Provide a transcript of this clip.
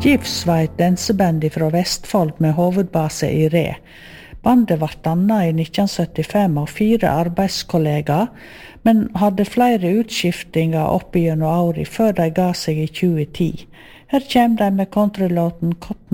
GIFS var et danseband fra Vestfold med hovedbase i Re. Bandet ble dannet i 1975 av 4 arbeidskollegaer, men hadde flere utskiftinger opp gjennom året før de ga seg i 2010. Her kommer de med countrylåten Cotton